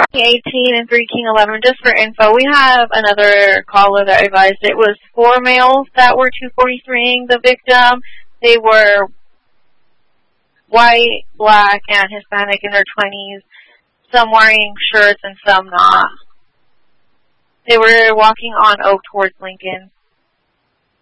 18 and 3 King 11, just for info, we have another caller that advised it was 4 males that were 243ing the victim. They were white, black, and Hispanic in their 20s, some wearing shirts and some not. They were walking on Oak towards Lincoln.